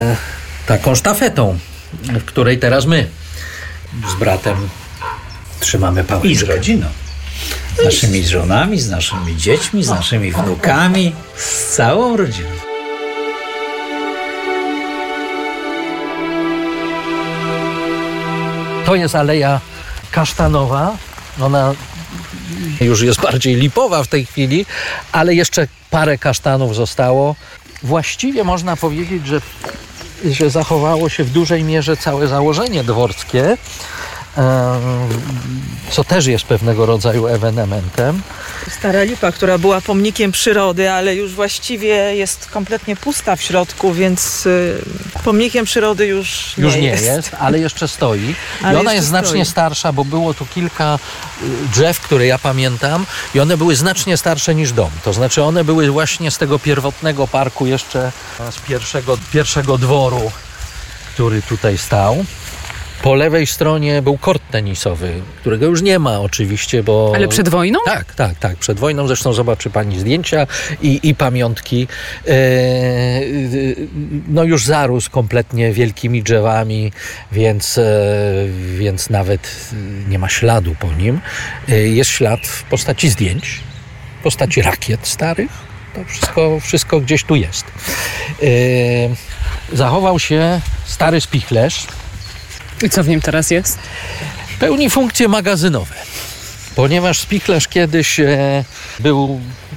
taką sztafetą, w której teraz my z bratem trzymamy pałeczkę. I z rodziną. Z naszymi żonami, z naszymi dziećmi, z naszymi wnukami, z całą rodziną. To jest Aleja Kasztanowa. Ona już jest bardziej lipowa w tej chwili, ale jeszcze parę kasztanów zostało. Właściwie można powiedzieć, że zachowało się w dużej mierze całe założenie dworskie, co też jest pewnego rodzaju ewenementem. Stara lipa, która była pomnikiem przyrody, ale już właściwie jest kompletnie pusta w środku, więc pomnikiem przyrody już nie jest, ale jeszcze stoi. Ale i ona jest znacznie starsza, bo było tu kilka drzew, które ja pamiętam, i one były znacznie starsze niż dom. To znaczy one były właśnie z tego pierwotnego parku jeszcze, z pierwszego dworu, który tutaj stał. Po lewej stronie był kort tenisowy, którego już nie ma oczywiście, bo... Ale przed wojną? Tak. Przed wojną. Zresztą zobaczy pani zdjęcia i pamiątki. No już zarósł kompletnie wielkimi drzewami, więc nawet nie ma śladu po nim. Jest ślad w postaci zdjęć, w postaci rakiet starych. To wszystko gdzieś tu jest. Zachował się stary spichlerz. I co w nim teraz jest? Pełni funkcje magazynowe, ponieważ spichlerz kiedyś był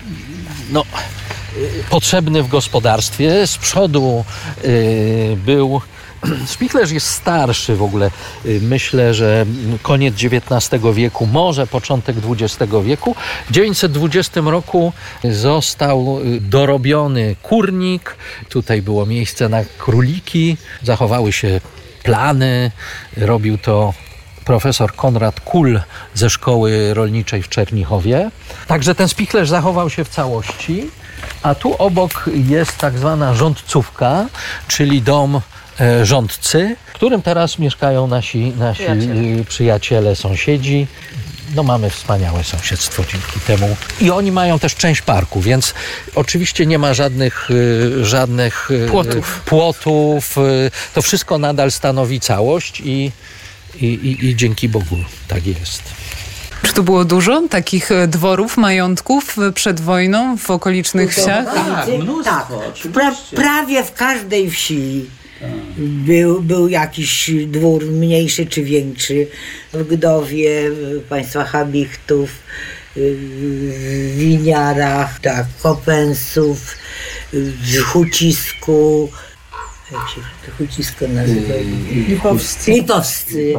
potrzebny w gospodarstwie. Z przodu był... Spichlerz jest starszy w ogóle. Myślę, że koniec XIX wieku, może początek XX wieku. W 1920 roku został dorobiony kurnik. Tutaj było miejsce na króliki. Zachowały się plany. Robił to profesor Konrad Kul ze Szkoły Rolniczej w Czernichowie. Także ten spichlerz zachował się w całości. A tu obok jest tak zwana rządcówka, czyli dom rządcy, w którym teraz mieszkają nasi przyjaciele, sąsiedzi. No mamy wspaniałe sąsiedztwo dzięki temu. I oni mają też część parku, więc oczywiście nie ma żadnych płotów. To wszystko nadal stanowi całość i dzięki Bogu tak jest. Czy tu było dużo takich dworów, majątków przed wojną w okolicznych wsiach? Tak, mnóstwo. Tak. Prawie w każdej wsi był jakiś dwór, mniejszy czy większy. W Gdowie, państwa Habichtów, w Winiarach, tak, Kopensów, w Hucisku. Jak się to Hucisko nazywa? Lipowscy.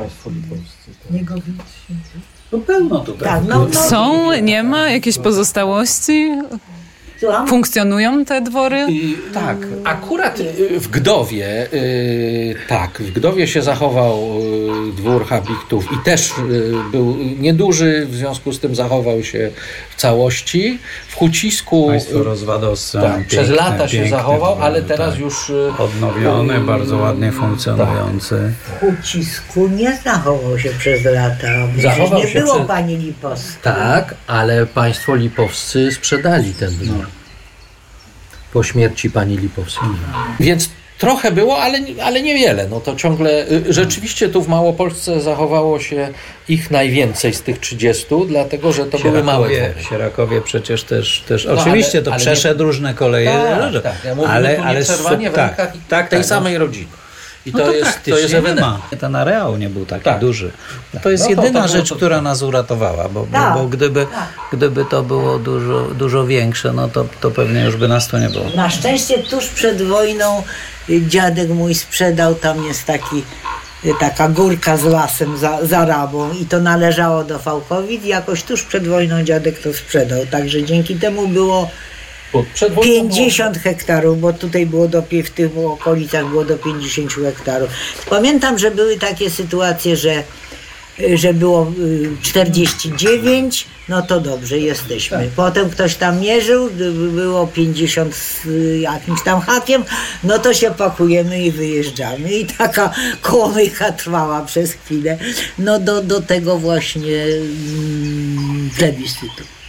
No pełno tutaj. Tak, Są? Nie ma? Jakieś pozostałości? Funkcjonują te dwory? Tak, akurat w Gdowie, w Gdowie się zachował dwór Habichtów i też był nieduży, w związku z tym zachował się w całości. W Hucisku Państwo rozwadowce przez lata się zachował, ale teraz już odnowiony, bardzo ładnie funkcjonujący. W Hucisku nie zachował się przez lata. Zachował nie się było pani Lipowskiej. Tak, ale państwo lipowscy sprzedali ten dwór. Po śmierci pani Lipowskiej. Więc trochę było, ale niewiele. No to ciągle, rzeczywiście tu w Małopolsce zachowało się ich najwięcej z tych 30, dlatego że to były małe dwory. Sieраkowie przecież też oczywiście to przeszedł różne koleje, Ja mówię, ale przerwanie w rękach tej samej rodziny. I to jest ewenement. Ten areał nie był taki duży. To jest jedyna rzecz, która nas uratowała, bo gdyby to było dużo większe, no to pewnie już by nas to nie było. Na szczęście tuż przed wojną dziadek mój sprzedał, tam jest taka górka z lasem za Rabą i to należało do Fałkowic i jakoś tuż przed wojną dziadek to sprzedał, także dzięki temu było 50 hektarów, bo tutaj było w tych okolicach było do 50 hektarów. Pamiętam, że były takie sytuacje, że było 49, no to dobrze, jesteśmy. Potem ktoś tam mierzył, było 50 z jakimś tam hakiem, no to się pakujemy i wyjeżdżamy. I taka kołomyka trwała przez chwilę, no do tego właśnie plebiscytu.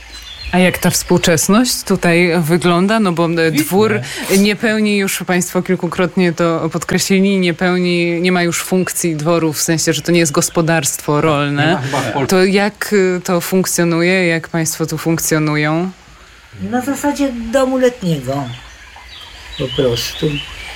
A jak ta współczesność tutaj wygląda? No bo dwór nie pełni już, Państwo kilkukrotnie to podkreślili, nie ma już funkcji dworu, w sensie, że to nie jest gospodarstwo rolne. To jak to funkcjonuje? Jak Państwo tu funkcjonują? Na zasadzie domu letniego. Po prostu.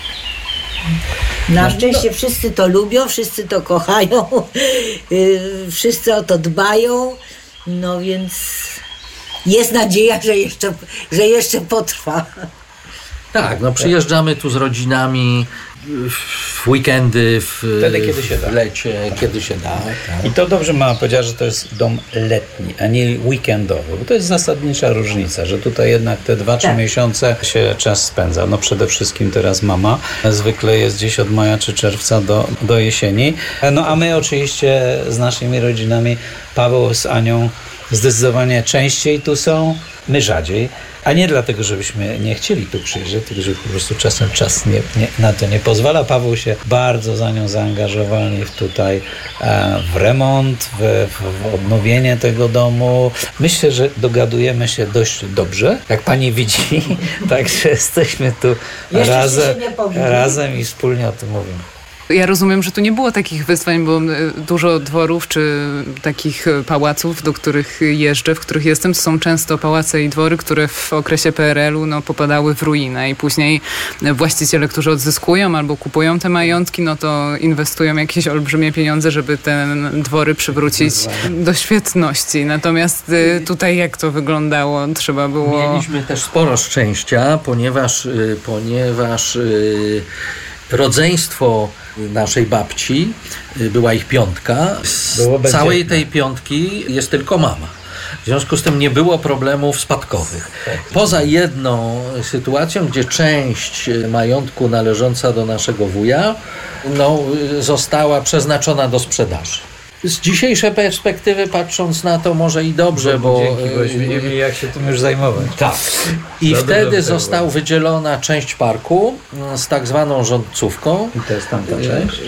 Na szczęście wszyscy to lubią, wszyscy to kochają, wszyscy o to dbają, no więc jest nadzieja, że jeszcze potrwa. Tak, no przyjeżdżamy tu z rodzinami w weekendy, wtedy, kiedy się da. W lecie, kiedy się da. Tak. I to dobrze mama powiedziała, że to jest dom letni, a nie weekendowy, bo to jest zasadnicza różnica, że tutaj jednak te 2-3 miesiące się czas spędza. No przede wszystkim teraz mama zwykle jest gdzieś od maja czy czerwca do jesieni. No a my oczywiście z naszymi rodzinami, Paweł z Anią zdecydowanie częściej tu są, my rzadziej. A nie dlatego, żebyśmy nie chcieli tu przyjeżdżać, tylko że po prostu czasem czas na to nie pozwala. Paweł się bardzo za nią zaangażował tutaj w remont, w odnowienie tego domu. Myślę, że dogadujemy się dość dobrze, jak pani widzi, także jesteśmy tu razem i wspólnie o tym mówimy. Ja rozumiem, że tu nie było takich wyzwań, bo dużo dworów czy takich pałaców, do których jeżdżę, w których jestem, to są często pałace i dwory, które w okresie PRL-u popadały w ruinę i później właściciele, którzy odzyskują albo kupują te majątki, no to inwestują jakieś olbrzymie pieniądze, żeby te dwory przywrócić do świetności. Natomiast tutaj jak to wyglądało? Trzeba było... Mieliśmy też sporo szczęścia, ponieważ rodzeństwo naszej babci, była ich 5. Z całej tej 5 jest tylko mama. W związku z tym nie było problemów spadkowych. Poza jedną sytuacją, gdzie część majątku należąca do naszego wuja została przeznaczona do sprzedaży. Z dzisiejszej perspektywy patrząc na to może i dobrze, bo będziemy mieli jak się tym już zajmować. Tak. I wtedy została wydzielona część parku z tak zwaną rządcówką. I to jest tamta część.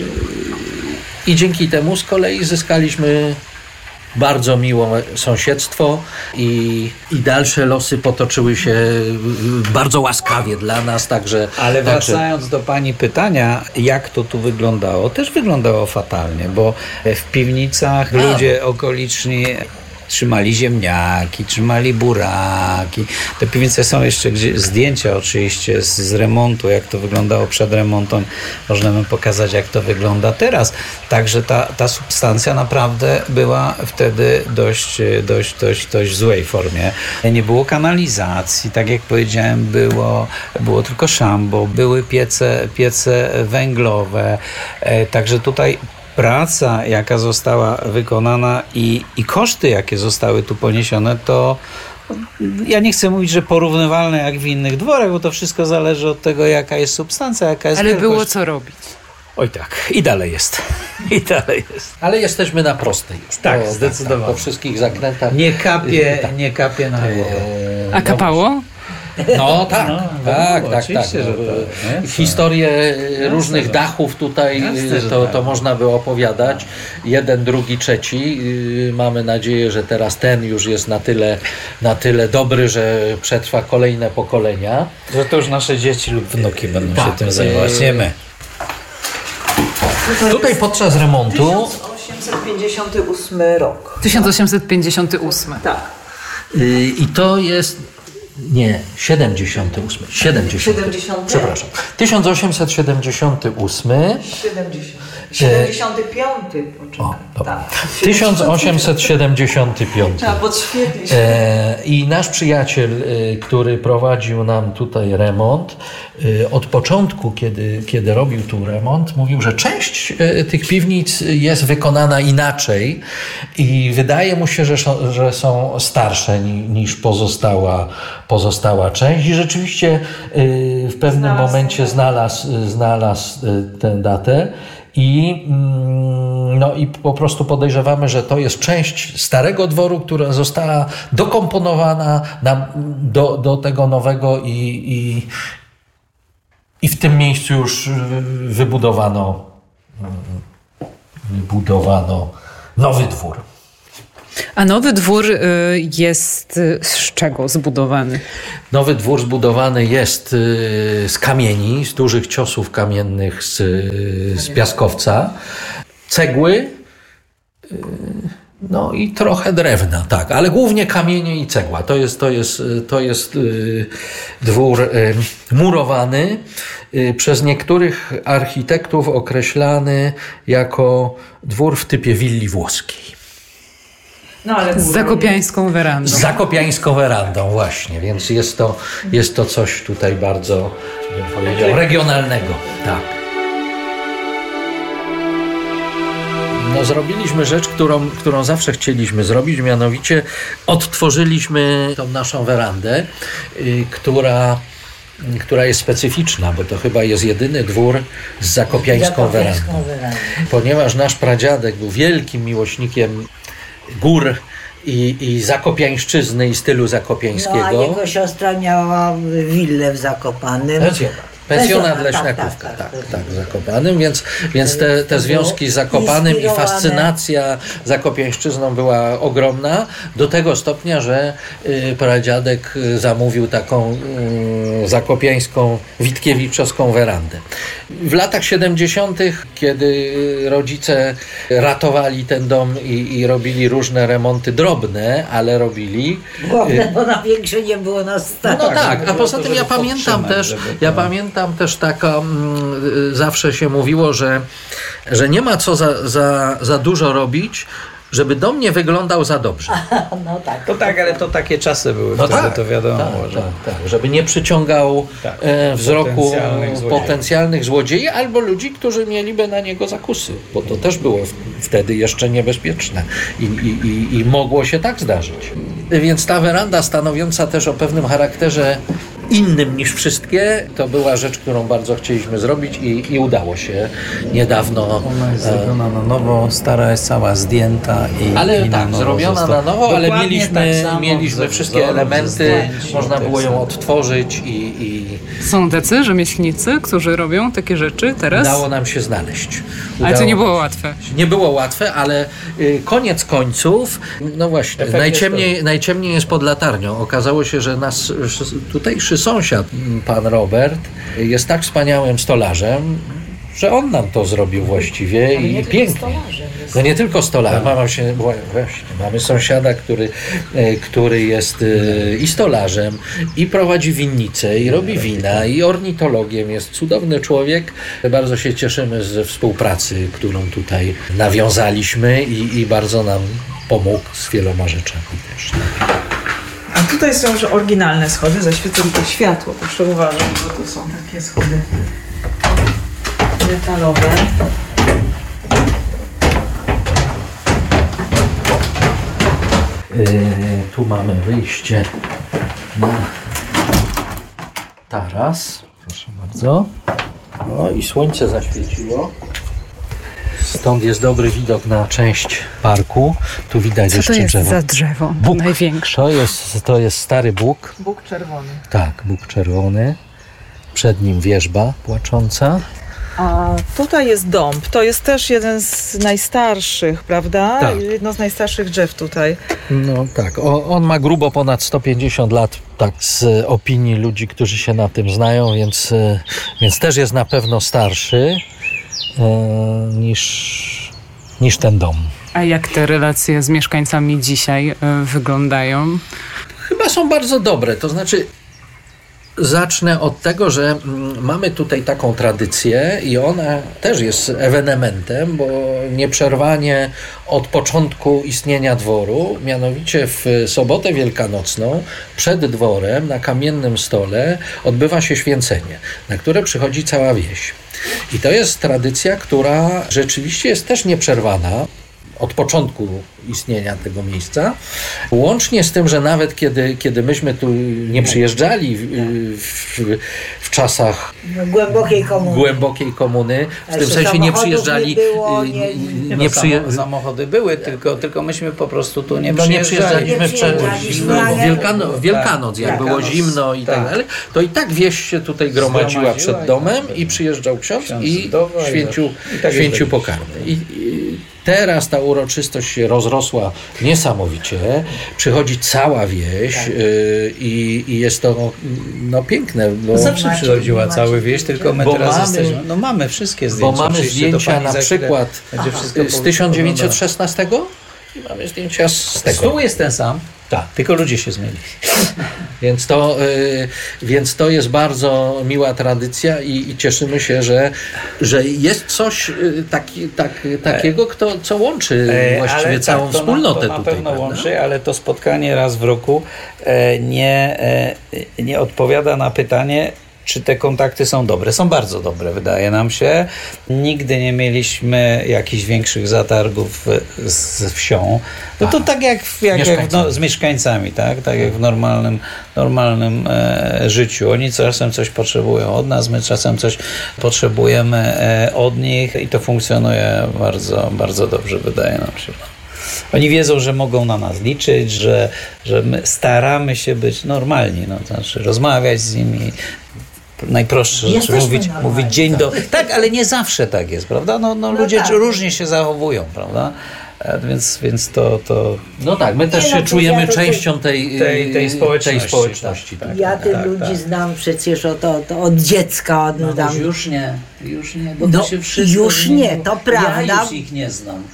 I dzięki temu z kolei zyskaliśmy bardzo miłe sąsiedztwo i dalsze losy potoczyły się bardzo łaskawie dla nas, także... Ale wracając do pani pytania, jak to tu wyglądało, też wyglądało fatalnie, bo w piwnicach ludzie okoliczni trzymali ziemniaki, trzymali buraki. Te piwnice są jeszcze zdjęcia oczywiście z remontu, jak to wyglądało przed remontem. Możemy pokazać, jak to wygląda teraz. Także ta substancja naprawdę była wtedy dość złej formie. Nie było kanalizacji, tak jak powiedziałem, było tylko szambo, były piece węglowe. Także tutaj praca, jaka została wykonana i koszty, jakie zostały tu poniesione, to ja nie chcę mówić, że porównywalne jak w innych dworach, bo to wszystko zależy od tego, jaka jest substancja, jaka jest wielkość. było co robić. Oj tak, i dalej jest. Ale jesteśmy na prostej już. Tak, zdecydowanie. Po wszystkich zakrętach. Nie kapie na głowę. A kapało? No tak, tak. Oczywiście, że tak. Historie różnych dachów tutaj to można by opowiadać. Jeden, drugi, trzeci. Mamy nadzieję, że teraz ten już jest na tyle dobry, że przetrwa kolejne pokolenia. Że to już nasze dzieci lub wnuki będą się tym zajmować, nie my. Tutaj podczas remontu... 1858 rok. 1858. Tak. I to jest... Nie, 78. 70. Przepraszam. 1878. 75. O, dobra. 1875. Trzeba podświetlić. I nasz przyjaciel, który prowadził nam tutaj remont, od początku, kiedy robił tu remont, mówił, że część tych piwnic jest wykonana inaczej i wydaje mu się, że są starsze niż pozostała część. I rzeczywiście w pewnym momencie znalazł tę datę. I po prostu podejrzewamy, że to jest część starego dworu, która została dokomponowana do tego nowego i w tym miejscu już wybudowano nowy dwór. A nowy dwór jest z czego zbudowany? Nowy dwór zbudowany jest z kamieni, z dużych ciosów kamiennych z piaskowca, cegły, no i trochę drewna, tak, ale głównie kamienie i cegła. To jest dwór murowany, przez niektórych architektów określany jako dwór w typie willi włoskiej. No, ale Z zakopiańską werandą. Z zakopiańską werandą właśnie, więc jest to coś tutaj bardzo, bym powiedział, regionalnego. Tak. No, zrobiliśmy rzecz, którą zawsze chcieliśmy zrobić, mianowicie odtworzyliśmy tą naszą werandę, która jest specyficzna, bo to chyba jest jedyny dwór z zakopiańską werandą. Ponieważ nasz pradziadek był wielkim miłośnikiem gór i zakopiańszczyzny i stylu zakopiańskiego. No, a jego siostra miała willę w Zakopanem. Pensjonat Leśniakówka, tak, w Zakopanem, więc te związki z Zakopanem i fascynacja zakopiańszczyzną była ogromna, do tego stopnia, że pradziadek zamówił taką zakopiańską, witkiewiczowską werandę. W latach 70., kiedy rodzice ratowali ten dom i robili różne remonty drobne, ale robili. Główne, bo na większe nie było nas stać. No tak, a poza tym ja pamiętam też zawsze się mówiło, że nie ma co za dużo robić, żeby dom nie wyglądał za dobrze. No tak. To tak, ale to takie czasy były No wtedy, tak, to wiadomo. tak, żeby nie przyciągał wzroku potencjalnych złodziei albo ludzi, którzy mieliby na niego zakusy, bo to też było wtedy jeszcze niebezpieczne i mogło się tak zdarzyć. Więc ta weranda, stanowiąca też o pewnym charakterze innym niż wszystkie, to była rzecz, którą bardzo chcieliśmy zrobić i udało się niedawno. Ona jest zrobiona na nowo, stara jest cała zdjęta ale tak, zrobiona na nowo, ale mieliśmy wszystkie wzorów, elementy, zdjęć, można było ją odtworzyć i Są tacy rzemieślnicy, którzy robią takie rzeczy teraz? udało nam się znaleźć. Ale to nie było łatwe. Nie było łatwe, ale koniec końców, no właśnie, najciemniej jest pod latarnią. Okazało się, że nasz tutejszy sąsiad, pan Robert, jest tak wspaniałym stolarzem, że on nam to zrobił właściwie i pięknie. No nie tylko stolarzem, mamy sąsiada, który jest i stolarzem, i prowadzi winnicę, i robi wina, i ornitologiem. Jest cudowny człowiek. Bardzo się cieszymy ze współpracy, którą tutaj nawiązaliśmy i bardzo nam pomógł z wieloma rzeczami też. A tutaj są już oryginalne schody, zaświecę to światło, proszę uważać, bo to są takie schody metalowe. Tu mamy wyjście na taras. Proszę bardzo. No i słońce zaświeciło. Stąd jest dobry widok na część parku. Tu widać Co jeszcze to jest drzewo. za drzewo? Bóg. Największe. To jest stary bóg. Bóg czerwony. Tak, bóg czerwony. Przed nim wierzba płacząca. A tutaj jest dąb. To jest też jeden z najstarszych, prawda? Tak. Jedno z najstarszych drzew tutaj. No tak, on ma grubo ponad 150 lat, tak z opinii ludzi, którzy się na tym znają, więc też jest na pewno starszy niż ten dom. A jak te relacje z mieszkańcami dzisiaj wyglądają? Chyba są bardzo dobre, to znaczy zacznę od tego, że mamy tutaj taką tradycję i ona też jest ewenementem, bo nieprzerwanie od początku istnienia dworu, mianowicie w sobotę wielkanocną przed dworem na kamiennym stole odbywa się święcenie, na które przychodzi cała wieś. I to jest tradycja, która rzeczywiście jest też nieprzerwana od początku istnienia tego miejsca. Łącznie z tym, że nawet kiedy myśmy tu nie przyjeżdżali w czasach głębokiej komuny, w tym sensie nie przyjeżdżali. Samochody były, tylko myśmy po prostu tu nie przyjeżdżaliśmy w Wielkanoc, jak było Wielkanoc, zimno i tak dalej, to i tak wieś się tutaj gromadziła przed domem i przyjeżdżał ksiądz i święcił pokarmy. Teraz ta uroczystość się rozrosła niesamowicie. Przychodzi cała wieś i jest to piękne. Bo Zawsze przychodziła cała wieś, tylko my teraz jesteśmy... No mamy wszystkie zdjęcia. Bo mamy zdjęcia na przykład z 1916 i mamy zdjęcia z tego. Stół jest ten sam, tak. Tylko ludzie się zmienili. Więc to jest bardzo miła tradycja i cieszymy się, że jest coś takiego, co łączy właściwie całą wspólnotę to na tutaj. pewno prawda? łączy, ale to spotkanie raz w roku nie odpowiada na pytanie, czy te kontakty są dobre. Są bardzo dobre, wydaje nam się. Nigdy nie mieliśmy jakichś większych zatargów z wsią. No to tak jak z mieszkańcami, tak? Tak jak w normalnym życiu. Oni czasem coś potrzebują od nas, my czasem coś potrzebujemy od nich i to funkcjonuje bardzo, bardzo dobrze, wydaje nam się. Oni wiedzą, że mogą na nas liczyć, że my staramy się być normalni, to znaczy rozmawiać z nimi, najprostsze rzeczy, mówić dzień do... Tak, ale nie zawsze tak jest, prawda? Ludzie tak różnie się zachowują, prawda? Więc to... No tak, my też się czujemy częścią tej społeczności. Tak. Ja tych ludzi znam przecież od dziecka. Już nie, bo to się wszystko już nie, to prawda. Ja już ich nie znam.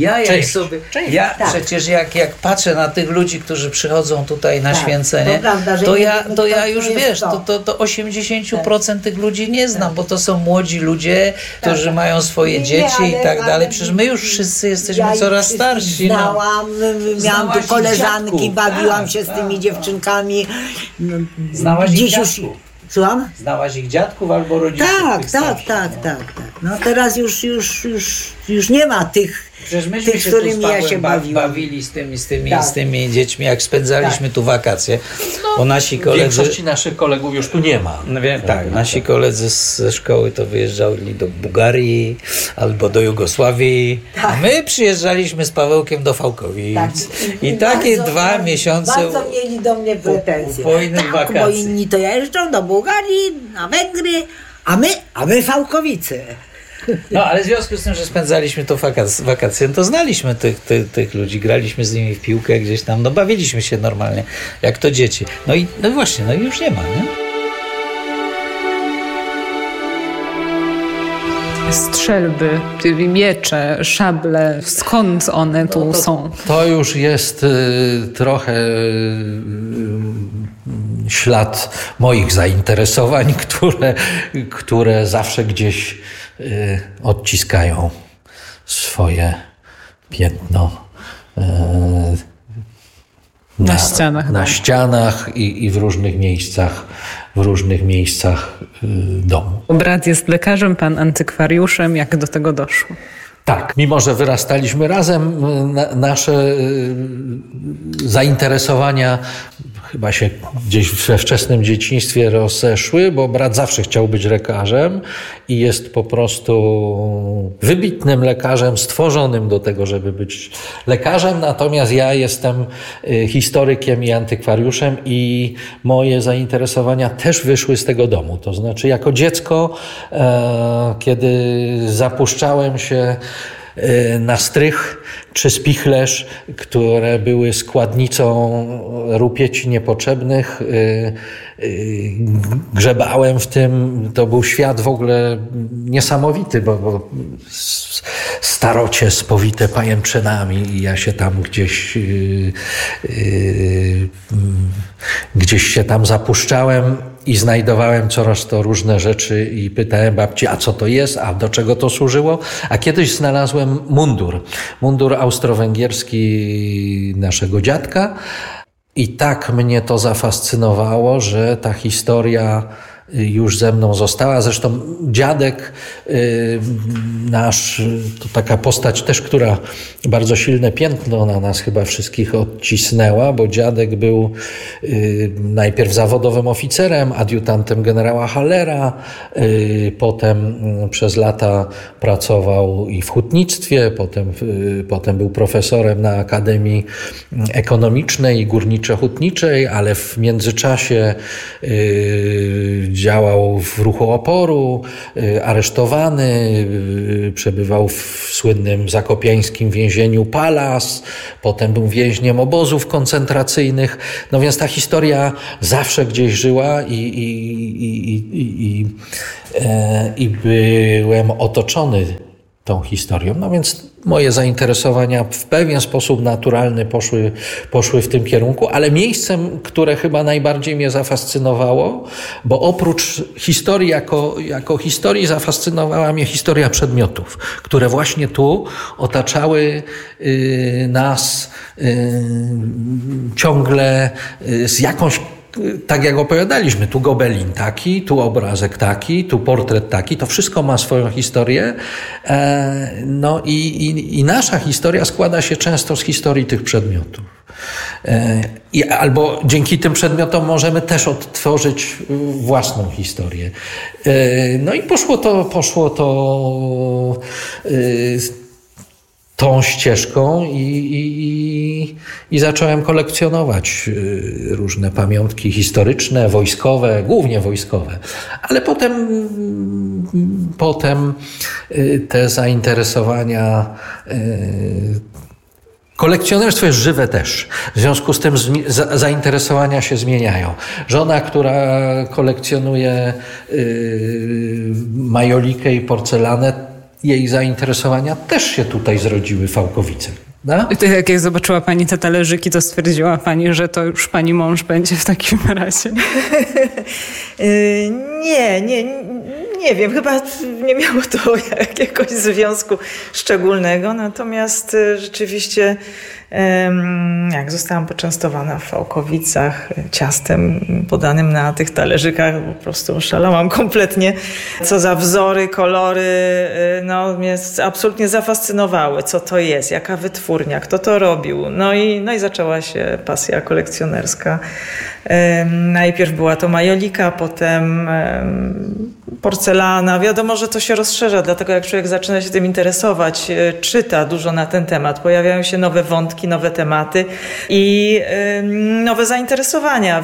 Przecież jak patrzę na tych ludzi, którzy przychodzą tutaj na święcenie, to ja już wiesz, to 80% tych ludzi nie znam, bo to są młodzi ludzie, którzy mają swoje dzieci i tak dalej. Przecież my już wszyscy jesteśmy coraz starsi. Miałam tu koleżanki, bawiłam się z tymi dziewczynkami. Znałaś ich dziadków? Słucham? Znałaś ich dziadków albo rodziców? Tak. No teraz już nie ma tych, z którymi ja się bawili z tymi dziećmi, jak spędzaliśmy tu wakacje. Bo nasi koledzy... Większości naszych kolegów już tu nie ma. Nasi koledzy ze szkoły to wyjeżdżali do Bułgarii albo do Jugosławii. A my przyjeżdżaliśmy z Pawełkiem do Fałkowic. I takie bardzo, 2 miesiące... Bardzo mieli do mnie pretensje. Upojnych wakacji. Bo inni to jeżdżą do Bułgarii, na Węgry, a my Fałkowice. Ale w związku z tym, że spędzaliśmy to wakacje, to znaliśmy tych ludzi, graliśmy z nimi w piłkę gdzieś tam, bawiliśmy się normalnie, jak to dzieci. No właśnie, już nie ma, nie? Strzelby, miecze, szable, skąd one tu są? To już jest trochę ślad moich zainteresowań, które zawsze gdzieś odciskają swoje piętno na ścianach i w różnych miejscach domu. Brat jest lekarzem, pan antykwariuszem. Jak do tego doszło? Tak, mimo że wyrastaliśmy razem, nasze zainteresowania chyba się gdzieś we wczesnym dzieciństwie rozeszły, bo brat zawsze chciał być lekarzem i jest po prostu wybitnym lekarzem, stworzonym do tego, żeby być lekarzem. Natomiast ja jestem historykiem i antykwariuszem i moje zainteresowania też wyszły z tego domu. To znaczy jako dziecko, kiedy zapuszczałem się na strych czy spichlerz, które były składnicą rupieci niepotrzebnych. Grzebałem w tym, to był świat w ogóle niesamowity, bo starocie spowite pajęczynami i ja się tam gdzieś się tam zapuszczałem i znajdowałem coraz to różne rzeczy i pytałem babci, a co to jest, a do czego to służyło? A kiedyś znalazłem mundur austro-węgierski naszego dziadka i tak mnie to zafascynowało, że ta historia już ze mną została. Zresztą dziadek nasz, to taka postać też, która bardzo silne piętno na nas chyba wszystkich odcisnęła, bo dziadek był najpierw zawodowym oficerem, adiutantem generała Hallera, potem przez lata pracował i w hutnictwie, potem był profesorem na Akademii Ekonomicznej i Górniczo-Hutniczej, ale w międzyczasie działał w ruchu oporu, aresztowany, przebywał w słynnym zakopiańskim więzieniu Palas, potem był więźniem obozów koncentracyjnych. No więc ta historia zawsze gdzieś żyła i byłem otoczony tą historią. No więc moje zainteresowania w pewien sposób naturalny poszły w tym kierunku, ale miejscem, które chyba najbardziej mnie zafascynowało, bo oprócz historii jako historii zafascynowała mnie historia przedmiotów, które właśnie tu otaczały nas ciągle z jakąś, tak jak opowiadaliśmy, tu gobelin taki, tu obrazek taki, tu portret taki, to wszystko ma swoją historię. No i nasza historia składa się często z historii tych przedmiotów. Albo dzięki tym przedmiotom możemy też odtworzyć własną historię. No i poszło to tą ścieżką i zacząłem kolekcjonować różne pamiątki historyczne, wojskowe, głównie wojskowe. Ale potem te zainteresowania, kolekcjonerstwo jest żywe też. W związku z tym zainteresowania się zmieniają. Żona, która kolekcjonuje majolikę i porcelanę, jej zainteresowania też się tutaj zrodziły w Fałkowicach. No? Jak zobaczyła pani te talerzyki, to stwierdziła pani, że to już pani mąż będzie w takim razie? Nie wiem, chyba nie miało to jakiegoś związku szczególnego, natomiast rzeczywiście jak zostałam poczęstowana w Fałkowicach ciastem podanym na tych talerzykach, po prostu oszalałam kompletnie. Co za wzory, kolory, no mnie absolutnie zafascynowały, co to jest, jaka wytwórnia, kto to robił. No i zaczęła się pasja kolekcjonerska. Najpierw była to majolika, potem porcelana. Wiadomo, że to się rozszerza, dlatego jak człowiek zaczyna się tym interesować, czyta dużo na ten temat, pojawiają się nowe wątki, nowe tematy i nowe zainteresowania,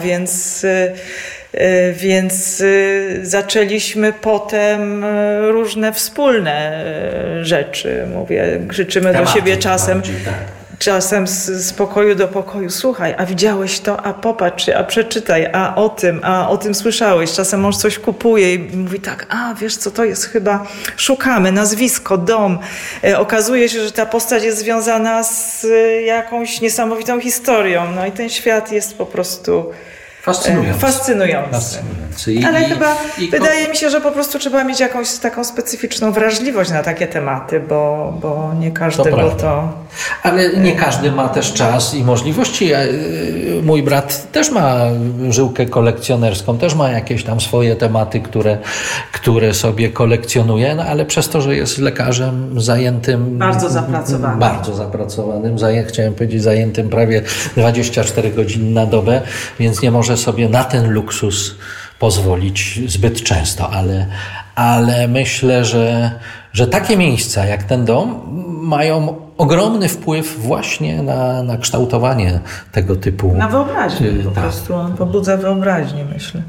więc zaczęliśmy potem różne wspólne rzeczy. Mówię, krzyczymy do siebie czasem z pokoju do pokoju. Słuchaj, a widziałeś to? A popatrz, a przeczytaj, a o tym słyszałeś. Czasem mąż coś kupuje i mówi tak, a wiesz co to jest chyba, szukamy, nazwisko, dom. Okazuje się, że ta postać jest związana z jakąś niesamowitą historią. No i ten świat jest po prostu fascynujący. Ale chyba wydaje mi się, że po prostu trzeba mieć jakąś taką specyficzną wrażliwość na takie tematy, bo nie każdego to... Ale nie każdy ma też czas i możliwości. Mój brat też ma żyłkę kolekcjonerską, też ma jakieś tam swoje tematy, które sobie kolekcjonuje, no ale przez to, że jest lekarzem zajętym... Bardzo zapracowanym. Chciałem powiedzieć zajętym prawie 24 godziny na dobę, więc nie może sobie na ten luksus pozwolić zbyt często, ale myślę, że takie miejsca jak ten dom mają ogromny wpływ właśnie na kształtowanie tego typu... Na wyobraźnię po prostu, on pobudza wyobraźnię, myślę.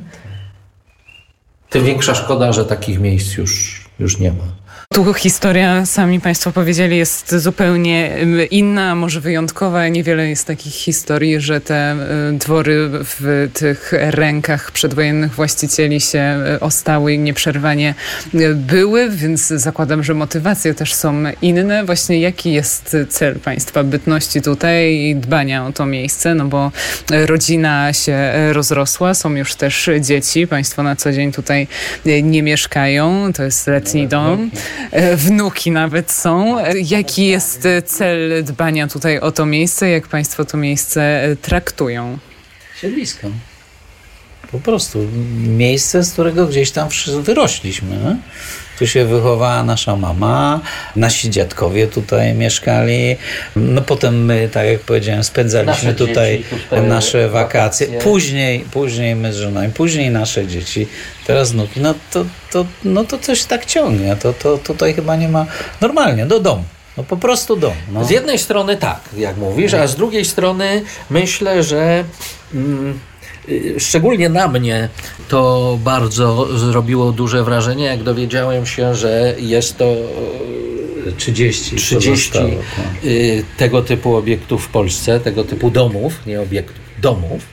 Tym większa szkoda, że takich miejsc już nie ma. Tu historia, sami Państwo powiedzieli, jest zupełnie inna, może wyjątkowa. Niewiele jest takich historii, że te dwory w tych rękach przedwojennych właścicieli się ostały i nieprzerwanie były, więc zakładam, że motywacje też są inne. Właśnie jaki jest cel Państwa bytności tutaj i dbania o to miejsce? No bo rodzina się rozrosła, są już też dzieci. Państwo na co dzień tutaj nie mieszkają. To jest letni dom. Wnuki nawet są. Jaki jest cel dbania tutaj o to miejsce? Jak Państwo to miejsce traktują? Siedlisko. Po prostu miejsce, z którego gdzieś tam wyrośliśmy. Tu się wychowała nasza mama, nasi dziadkowie tutaj mieszkali. No potem my, tak jak powiedziałem, spędzaliśmy tutaj nasze wakacje. Później my z żonami, później nasze dzieci, teraz wnuki. No to coś tak ciągnie. To tutaj chyba nie ma... Normalnie, do domu. No po prostu dom. No. Z jednej strony tak, jak mówisz, a z drugiej strony myślę, że szczególnie na mnie to bardzo zrobiło duże wrażenie, jak dowiedziałem się, że jest to 30 pozostało, tego typu obiektów w Polsce, tego typu domów, nie obiektów, domów.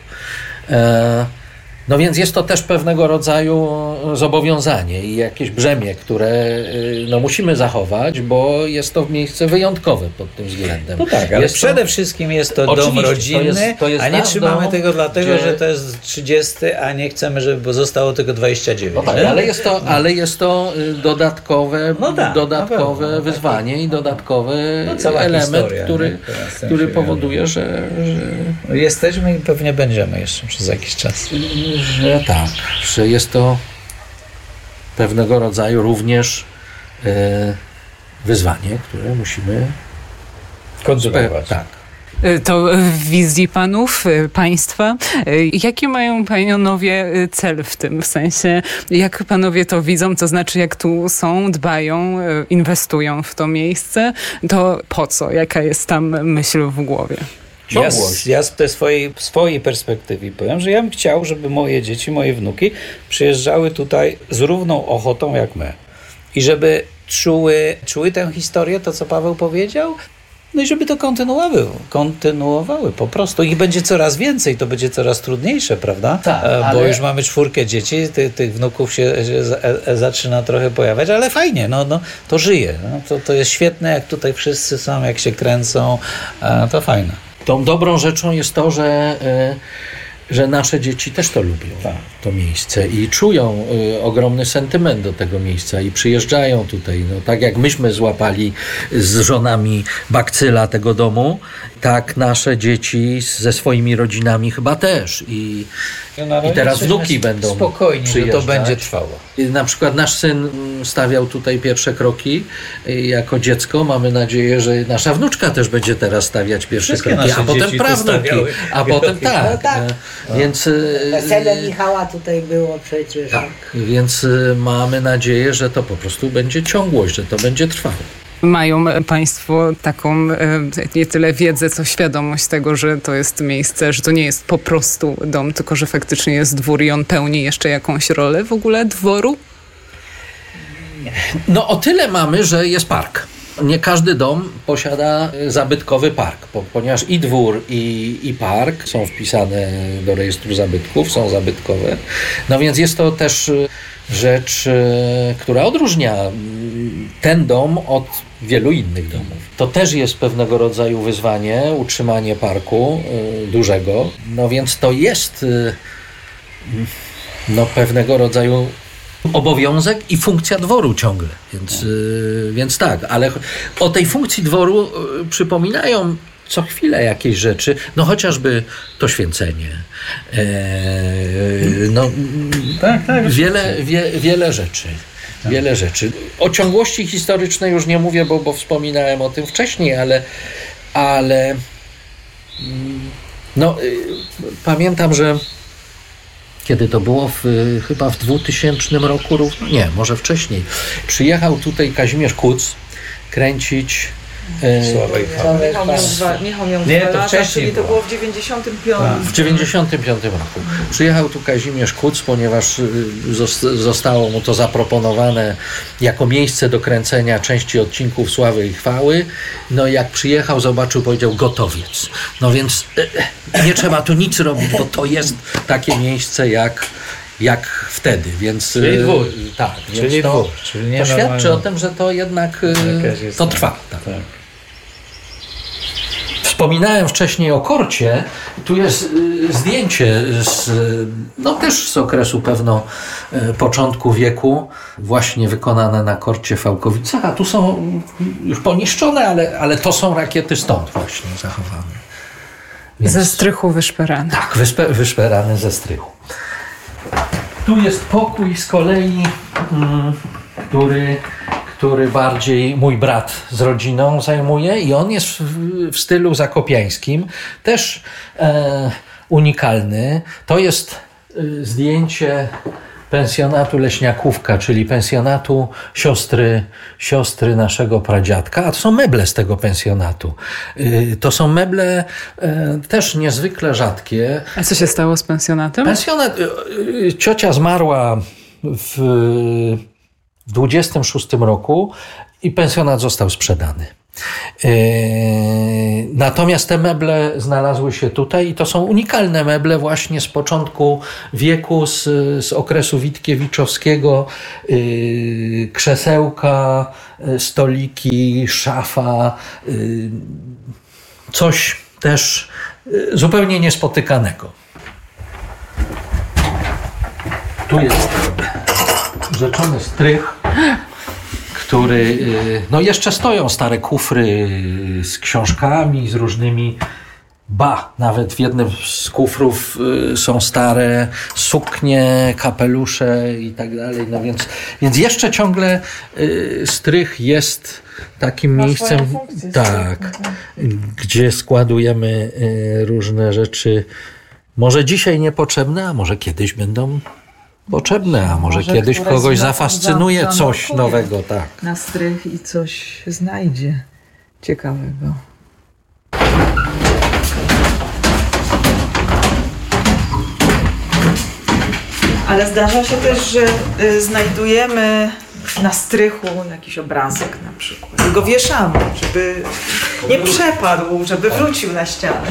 No więc jest to też pewnego rodzaju zobowiązanie i jakieś brzemię, które no, musimy zachować, bo jest to miejsce wyjątkowe pod tym względem. No tak, ale przede wszystkim jest to dom rodzinny, a nie trzymamy tego dlatego, że to jest 30, a nie chcemy, żeby zostało tylko 29. No tak, ale jest to dodatkowe, dodatkowe wyzwanie i dodatkowy element, który powoduje, że jesteśmy i pewnie będziemy jeszcze przez jakiś czas. Że tak, że jest to pewnego rodzaju również wyzwanie, które musimy kontynuować. Tak. To w wizji panów, państwa, jaki mają panowie cel w tym? W sensie, jak panowie to widzą, to znaczy jak tu są, dbają, inwestują w to miejsce, to po co? Jaka jest tam myśl w głowie? Ja z tej swojej perspektywy powiem, że ja bym chciał, żeby moje dzieci, moje wnuki przyjeżdżały tutaj z równą ochotą jak my. I żeby czuły tę historię, to co Paweł powiedział, no i żeby to kontynuowały po prostu. Ich będzie coraz więcej, to będzie coraz trudniejsze, prawda? Tak, bo już mamy 4 dzieci, tych wnuków się zaczyna trochę pojawiać, ale fajnie, no to żyje. No, to jest świetne, jak tutaj wszyscy są, jak się kręcą, to fajne. Tą dobrą rzeczą jest to, że nasze dzieci też to lubią, to miejsce i czują ogromny sentyment do tego miejsca i przyjeżdżają tutaj. No, tak jak myśmy złapali z żonami bakcyla tego domu, tak nasze dzieci ze swoimi rodzinami chyba też. I teraz wnuki będą spokojni, przyjeżdżać. Że to będzie trwało. Na przykład nasz syn stawiał tutaj pierwsze kroki jako dziecko. Mamy nadzieję, że nasza wnuczka też będzie teraz stawiać pierwsze kroki, a potem prawnuki. A potem tak. No tak. Więc wesele Michała tutaj było przecież. tak, więc mamy nadzieję, że to po prostu będzie ciągłość, że to będzie trwało. Mają państwo taką nie tyle wiedzę, co świadomość tego, że to jest miejsce, że to nie jest po prostu dom, tylko że faktycznie jest dwór i on pełni jeszcze jakąś rolę w ogóle dworu? No o tyle mamy, że jest park. Nie każdy dom posiada zabytkowy park, ponieważ i dwór, i park są wpisane do rejestru zabytków, są zabytkowe. No więc jest to też rzecz, która odróżnia ten dom od wielu innych domów. To też jest pewnego rodzaju wyzwanie, utrzymanie parku dużego. No więc to jest pewnego rodzaju obowiązek i funkcja dworu ciągle. Więc tak, ale o tej funkcji dworu przypominają co chwilę jakieś rzeczy, no chociażby to święcenie. Wiele rzeczy. Wiele rzeczy. O ciągłości historycznej już nie mówię, bo wspominałem o tym wcześniej, ale pamiętam, że kiedy to było chyba w 2000 roku, może wcześniej, przyjechał tutaj Kazimierz Kuc kręcić Michał miał 2 lata, czyli to było w 95. W 95 roku. Przyjechał tu Kazimierz Kuc, ponieważ zostało mu to zaproponowane jako miejsce do kręcenia części odcinków Sławy i Chwały. No i jak przyjechał, zobaczył, powiedział gotowiec. No więc nie trzeba tu nic robić, bo to jest takie miejsce jak wtedy, więc czyli dwór. Tak, czyli więc dwór. Czyli to świadczy o tym, że to jednak to trwa. Tak. Wspominałem wcześniej o korcie. Tu jest zdjęcie też z okresu pewno początku wieku, właśnie wykonane na korcie w Fałkowicach, a tu są już poniszczone, ale to są rakiety stąd właśnie zachowane. Więc, ze strychu wyszperane. Tak, wyszperane ze strychu. Tu jest pokój z kolei, który bardziej mój brat z rodziną zajmuje i on jest w stylu zakopiańskim, też unikalny. To jest zdjęcie pensjonatu Leśniakówka, czyli pensjonatu siostry naszego pradziadka, a to są meble z tego pensjonatu. To są meble też niezwykle rzadkie. A co się stało z pensjonatem? Pensjonat, ciocia zmarła w 26 roku i pensjonat został sprzedany. Natomiast te meble znalazły się tutaj i to są unikalne meble właśnie z początku wieku, z okresu Witkiewiczowskiego. Krzesełka, stoliki, szafa, coś też zupełnie niespotykanego. Tu jest rzeczony strych, który, no jeszcze stoją stare kufry z książkami, z różnymi, nawet w jednym z kufrów są stare suknie, kapelusze i tak dalej, no więc jeszcze ciągle strych jest takim miejscem, tak, gdzie składujemy różne rzeczy, może dzisiaj niepotrzebne, a może kiedyś będą potrzebne, a może kiedyś kogoś zafascynuje coś nowego, tak. Na strych i coś znajdzie ciekawego. Ale zdarza się też, że znajdujemy na strychu jakiś obrazek na przykład. I go wieszamy, żeby nie przepadł, żeby wrócił na ścianę.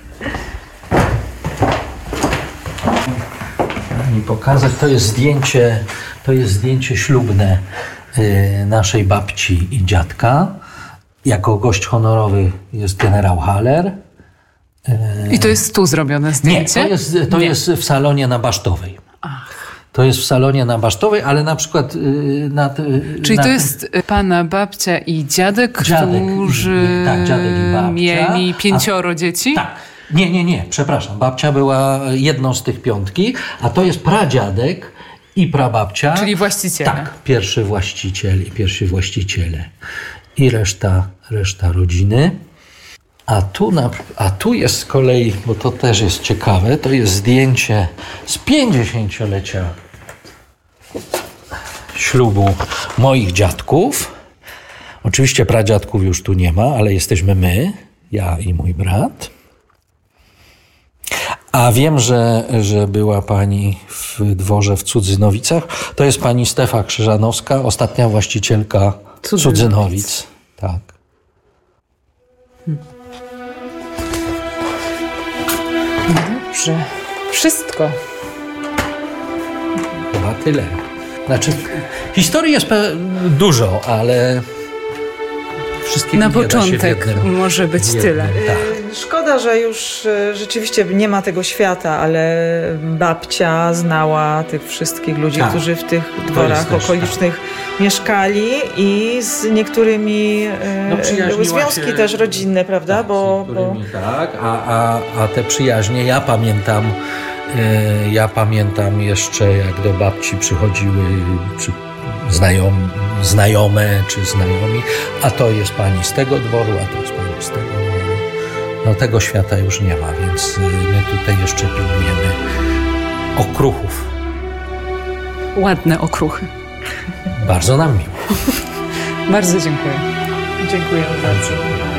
Mi pokazać, to jest zdjęcie ślubne naszej babci i dziadka. Jako gość honorowy jest generał Haller. I to jest tu zrobione zdjęcie? Nie, to jest w salonie na Basztowej. To jest w salonie na Basztowej, ale na przykład... Czyli to jest pana babcia i dziadek, którzy dziadek i babcia. mieli 5 dzieci? Tak. Nie, przepraszam. Babcia była jedną z tych 5, a to jest pradziadek i prababcia. Czyli właściciele. Tak, pierwszy właściciele. I reszta rodziny. A tu jest z kolei, bo to też jest ciekawe, to jest zdjęcie z 50-lecia ślubu moich dziadków. Oczywiście pradziadków już tu nie ma, ale jesteśmy my, ja i mój brat. A wiem, że była pani w dworze w Cudzynowicach. To jest pani Stefa Krzyżanowska, ostatnia właścicielka Cudzynowic. Tak. Dobrze. Wszystko. Chyba tyle. Znaczy, historii jest dużo, ale wszystkiego na nie da się początek w jednym, może być tyle. Tak. Szkoda, że już rzeczywiście nie ma tego świata, ale babcia znała tych wszystkich ludzi, którzy w tych dworach okolicznych mieszkali i z niektórymi były związki też rodzinne, prawda? Tak, tak, a te przyjaźnie ja pamiętam jeszcze, jak do babci przychodziły znajome czy znajomi, a to jest pani z tego dworu, a to jest pani z tego dworu. No tego świata już nie ma, więc my tutaj jeszcze pilnujemy okruchów. Ładne okruchy. Bardzo nam miło. Bardzo dziękuję. Dziękuję bardzo.